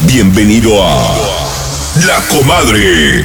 Bienvenido a La Comadre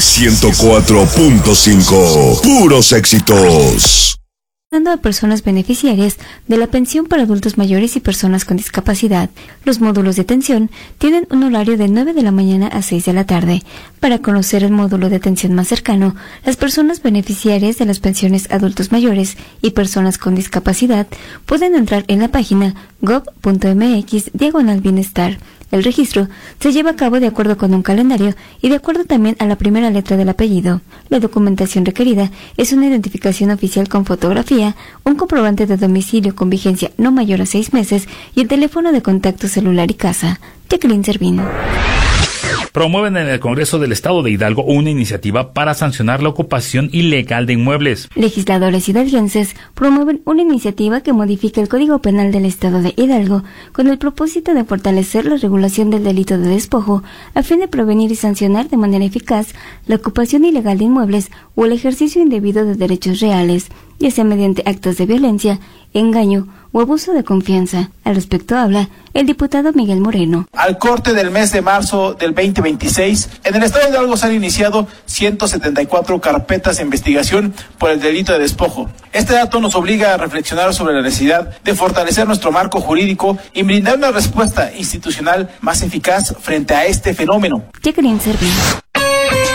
104.5. Puros éxitos. Hablando a personas beneficiarias de la pensión para adultos mayores y personas con discapacidad, los módulos de atención tienen un horario de 9 de la mañana a 6 de la tarde. Para conocer el módulo de atención más cercano, las personas beneficiarias de las pensiones adultos mayores y personas con discapacidad pueden entrar en la página gov.mx/bienestar. El registro se lleva a cabo de acuerdo con un calendario y de acuerdo también a la primera letra del apellido. La documentación requerida es una identificación oficial con fotografía, un comprobante de domicilio con vigencia no mayor a 6 meses y el teléfono de contacto celular y casa. Jacqueline Servín. Promueven en el Congreso del Estado de Hidalgo una iniciativa para sancionar la ocupación ilegal de inmuebles. Legisladores hidalguenses promueven una iniciativa que modifica el Código Penal del Estado de Hidalgo con el propósito de fortalecer la regulación del delito de despojo a fin de prevenir y sancionar de manera eficaz la ocupación ilegal de inmuebles o el ejercicio indebido de derechos reales, ya sea mediante actos de violencia, engaño o abuso de confianza. Al respecto habla el diputado Miguel Moreno. Al corte del mes de marzo del 2026, en el estado de Hidalgo se han iniciado 174 carpetas de investigación por el delito de despojo. Este dato nos obliga a reflexionar sobre la necesidad de fortalecer nuestro marco jurídico y brindar una respuesta institucional más eficaz frente a este fenómeno. Jacqueline Servín.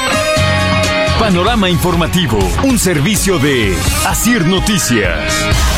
Panorama informativo, un servicio de Asir Noticias.